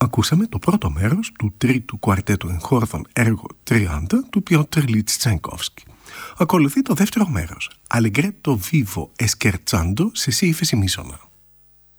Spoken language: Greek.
Ακούσαμε το πρώτο μέρος του τρίτου κουαρτέτου εγχόρδων έργο 30 του Πιότρ Λιτς Τσαϊκόφσκι. Ακολουθεί το δεύτερο μέρος, Allegretto vivo e scherzando σε σι ύφεση μίσονα.